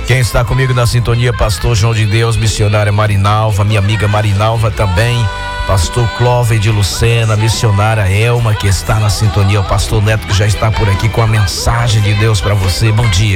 Quem está comigo na sintonia, pastor João de Deus, missionária Marinalva, minha amiga Marinalva também, pastor Clóvis de Lucena, missionária Elma, que está na sintonia, o pastor Neto, que já está por aqui com a mensagem de Deus para você. Bom dia.